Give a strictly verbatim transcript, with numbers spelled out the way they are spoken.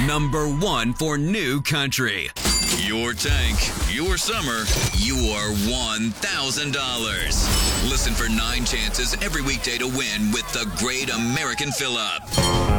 number one for new country. Your tank, your summer, your one thousand dollars. Listen for nine chances every weekday to win with the Great American Fill-Up.